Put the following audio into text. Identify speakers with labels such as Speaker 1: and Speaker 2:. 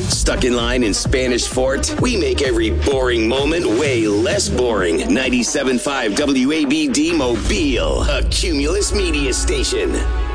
Speaker 1: Stuck in line in Spanish Fort? We make every boring moment way less boring. 97.5 WABD Mobile, a Cumulus media station.